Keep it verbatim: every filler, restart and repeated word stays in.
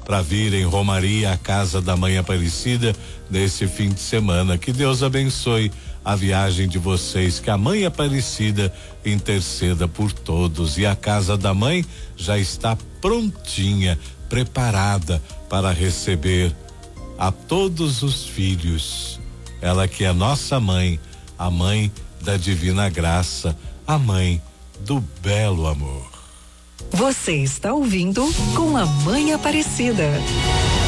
para vir em romaria à casa da Mãe Aparecida nesse fim de semana. Que Deus abençoe a viagem de vocês, que a Mãe Aparecida interceda por todos. E a casa da mãe já está prontinha, preparada para receber a todos os filhos. Ela que é nossa mãe, a mãe da divina graça, a mãe do belo amor. Você está ouvindo Com a Mãe Aparecida.